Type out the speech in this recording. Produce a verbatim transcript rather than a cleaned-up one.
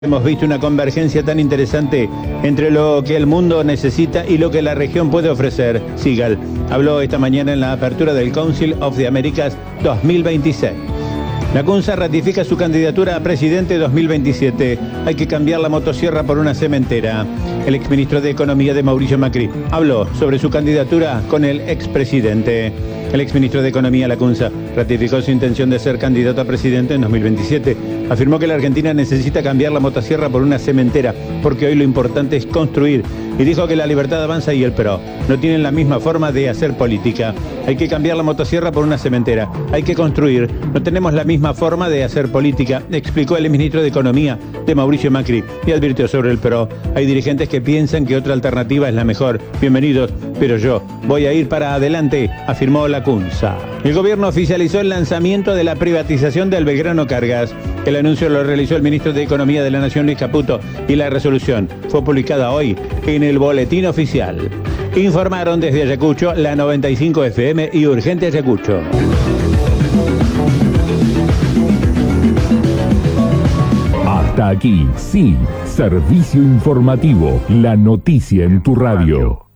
Hemos visto una convergencia tan interesante entre lo que el mundo necesita y lo que la región puede ofrecer. Sigal habló esta mañana en la apertura del Council of the Americas dos mil veintiséis. La CUNSA ratifica su candidatura a presidente dos mil veintisiete. Hay que cambiar la motosierra por una cementera. El exministro de Economía de Mauricio Macri habló sobre su candidatura con el expresidente. El exministro de Economía, la CUNSA, ratificó su intención de ser candidato a presidente en dos mil veintisiete. Afirmó que la Argentina necesita cambiar la motosierra por una cementera, porque hoy lo importante es construir. Y dijo que la Libertad Avanza y el P R O no tienen la misma forma de hacer política. Hay que cambiar la motosierra por una cementera. Hay que construir. No tenemos la misma forma de hacer política, explicó el ministro de Economía de Mauricio Macri y advirtió sobre el P R O. Hay dirigentes que piensan que otra alternativa es la mejor. Bienvenidos, pero yo voy a ir para adelante, afirmó la CUNSA. El gobierno oficializó el lanzamiento de la privatización del Belgrano Cargas. El anuncio lo realizó el ministro de Economía de la Nación, Luis Caputo, y la resolución fue publicada hoy en el Boletín Oficial. Informaron desde Ayacucho, la noventa y cinco F M y Urgente Ayacucho. Hasta aquí, sí, servicio informativo, la noticia en tu radio.